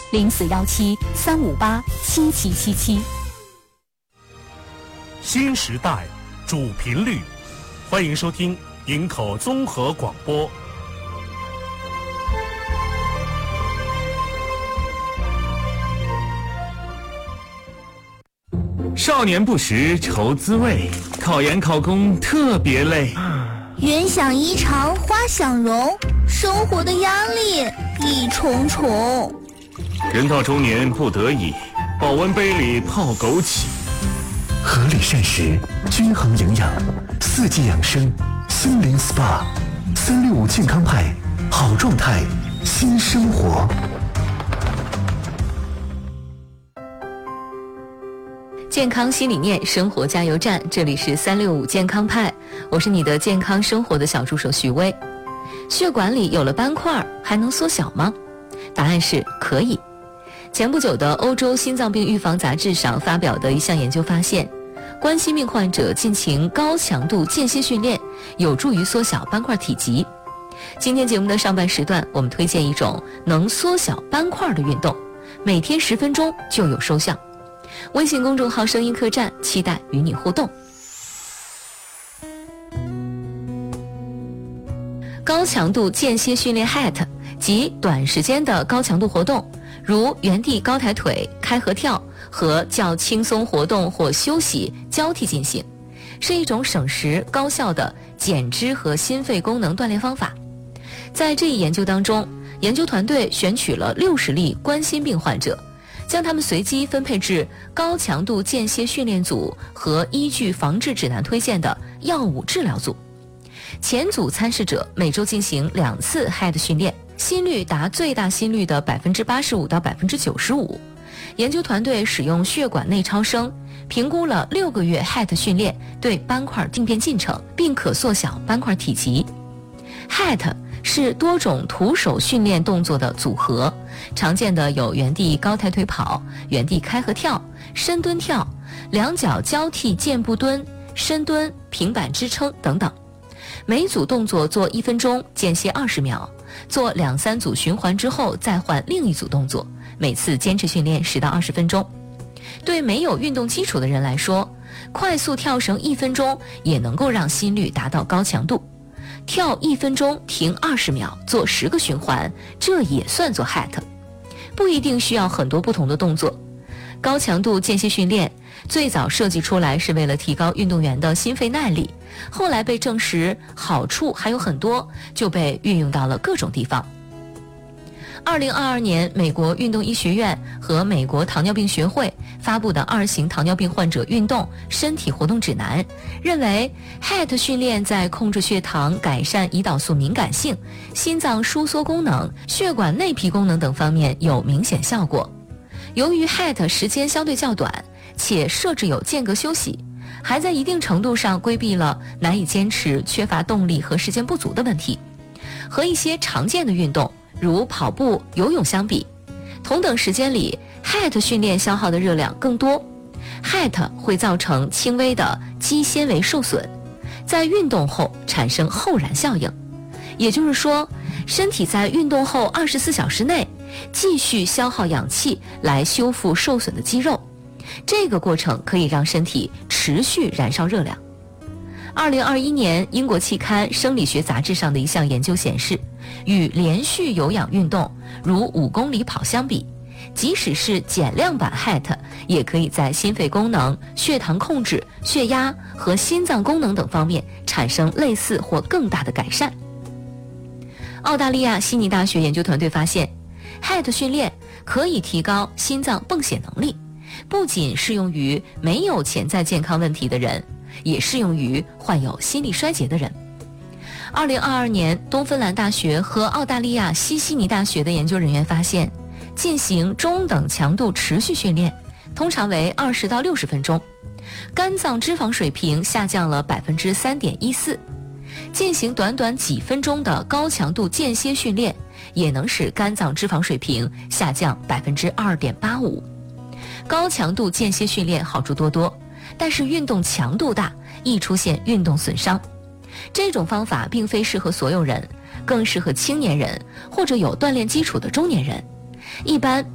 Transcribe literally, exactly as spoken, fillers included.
零四幺七三五八七七七七。 新时代主频率，欢迎收听营口综合广播。 少年不识愁滋味，考研考公特别累。 云想衣裳花想容，生活的压力一重重。 人到中年不得已，保温杯里泡枸杞。 合理膳食，均衡营养，四季养生，心灵 S P A， 三六五健康派，好状态，新生活。 健康新理念，生活加油站，这里是三六五健康派，我是你的健康生活的小助手徐薇。血管里有了斑块还能缩小吗？答案是可以。前不久的欧洲心脏病预防杂志上发表的一项研究发现，冠心病患者进行高强度间歇训练有助于缩小斑块体积。今天节目的上半时段，我们推荐一种能缩小斑块的运动，每天十分钟就有收效。微信公众号声音客栈，期待与你互动。高强度间歇训练 H I I T 即短时间的高强度活动，如原地高抬腿、开合跳和较轻松活动或休息交替进行，是一种省时高效的减脂和心肺功能锻炼方法。在这一研究当中，研究团队选取了六十例冠心病患者，将他们随机分配至高强度间歇训练组和依据防治指南推荐的药物治疗组。前组参试者每周进行两次 H I I T 训练，心率达最大心率的 百分之八十五 到 百分之九十五。研究团队使用血管内超声评估了六个月 H I I T 训练对斑块病变进程，并可缩小斑块体积。H I I T 是多种徒手训练动作的组合，常见的有原地高抬腿跑、原地开合跳、深蹲跳、两脚交替箭步蹲、深蹲、平板支撑等等。每组动作做一分钟，间歇二十秒，做两三组循环之后再换另一组动作，每次坚持训练十到二十分钟。对没有运动基础的人来说，快速跳绳一分钟也能够让心率达到高强度。跳一分钟，停二十秒，做十个循环，这也算做 H I I T。不一定需要很多不同的动作。高强度间歇训练最早设计出来是为了提高运动员的心肺耐力，后来被证实好处还有很多，就被运用到了各种地方。二零二二年，美国运动医学院和美国糖尿病学会发布的二型糖尿病患者运动身体活动指南认为 H I I T 训练在控制血糖、改善胰岛素敏感性、心脏收缩功能、血管内皮功能等方面有明显效果。由于 H I I T 时间相对较短，且设置有间隔休息，还在一定程度上规避了难以坚持、缺乏动力和时间不足的问题。和一些常见的运动如跑步、游泳相比，同等时间里 H I I T 训练消耗的热量更多。H I I T 会造成轻微的肌纤维受损，在运动后产生后燃效应，也就是说，身体在运动后二十四小时内继续消耗氧气来修复受损的肌肉，这个过程可以让身体持续燃烧热量。二零二一年，英国期刊《生理学杂志》上的一项研究显示，与连续有氧运动，如五公里跑相比，即使是减量版 H I I T， 也可以在心肺功能、血糖控制、血压和心脏功能等方面产生类似或更大的改善。澳大利亚悉尼大学研究团队发现， H I I T 训练可以提高心脏泵血能力，不仅适用于没有潜在健康问题的人，也适用于患有心力衰竭的人。二零二二年，东芬兰大学和澳大利亚西悉尼大学的研究人员发现，进行中等强度持续训练，通常为二十到六十分钟，肝脏脂肪水平下降了 百分之三点一四。进行短短几分钟的高强度间歇训练，也能使肝脏脂肪水平下降 百分之二点八五。高强度间歇训练好处多多，但是运动强度大，易出现运动损伤。这种方法并非适合所有人，更适合青年人或者有锻炼基础的中年人。一般